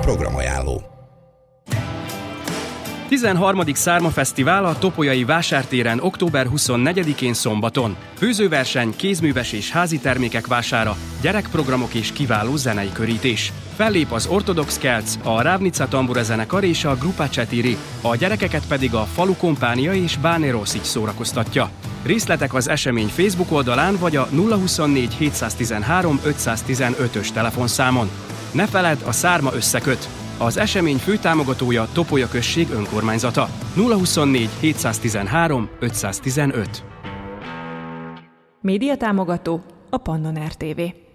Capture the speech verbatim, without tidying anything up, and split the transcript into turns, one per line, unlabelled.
programajánló.
tizenharmadik Szárma Fesztivál a Topolyai Vásártéren október huszonnegyedikén szombaton. Főzőverseny, kézműves és házi termékek vására, gyerekprogramok és kiváló zenei körítés. Fellép az Ortodox Kelc, a Rávnica Tambura zenekar és a Grupa Csetiri, a gyerekeket pedig a Falu Kompánia és Báné Roszics szórakoztatja. Részletek az esemény Facebook oldalán vagy a nulla huszonnégy hétszáztizenhárom ötszáztizenötös telefonszámon. Ne feledd, a Szárma összeköt! Az esemény főtámogatója Topolya község önkormányzata. nulla huszonnégy hétszáztizenhárom ötszáztizenöt.
Média támogató a Pannon er té vé.